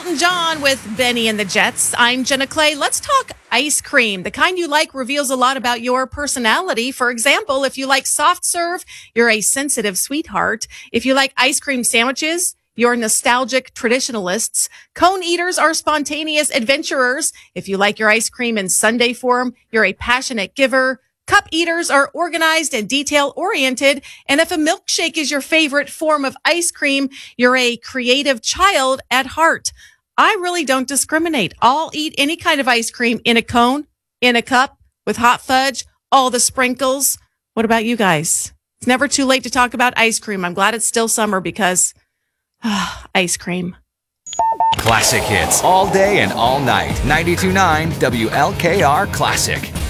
Elton John with Benny and the Jets. I'm Jenna Clay. Let's talk ice cream. The kind you like reveals a lot about your personality. For example, if you like soft serve, you're a sensitive sweetheart. If you like ice cream sandwiches, you're nostalgic traditionalists. Cone eaters are spontaneous adventurers. If you like your ice cream in sundae form, you're a passionate giver. Cup eaters are organized and detail-oriented. And if a milkshake is your favorite form of ice cream, you're a creative child at heart. I really don't discriminate. I'll eat any kind of ice cream in a cone, in a cup, with hot fudge, all the sprinkles. What about you guys? It's never too late to talk about ice cream. I'm glad it's still summer because ice cream. Classic hits all day and all night. 92.9 WLKR Classic.